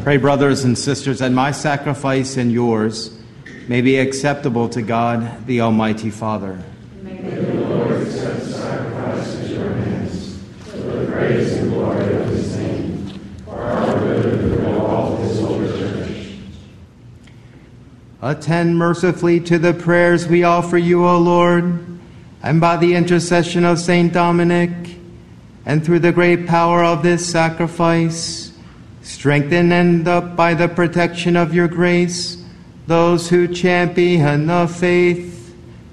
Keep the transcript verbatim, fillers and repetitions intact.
Pray, brothers and sisters, that my sacrifice and yours may be acceptable to God, the Almighty Father. May the Lord accept the sacrifice at your hands, for the praise and glory of his name, for our good and the will of all his holy church. Attend mercifully to the prayers we offer you, O Lord, and by the intercession of Saint Dominic, and through the great power of this sacrifice, strengthen and up by the protection of your grace those who champion the faith